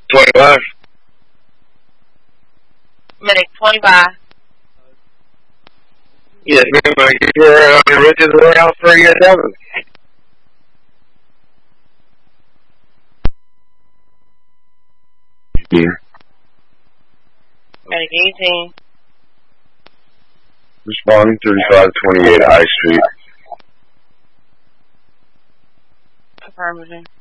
25. Medic 25. Yes, ma'am. I get your Richards warehouse for your 7. Yeah. Medic 18. Responding 3528 High Street. Affirmative.